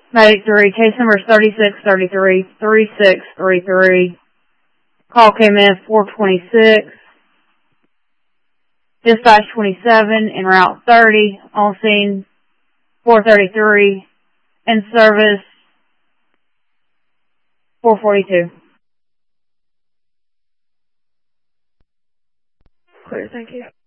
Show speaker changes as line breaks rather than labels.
Medic 3, case number 3633-3633. Call came in at 426. Dispatch 27 en route 30. On scene 433. In service 442.
Clear, thank you.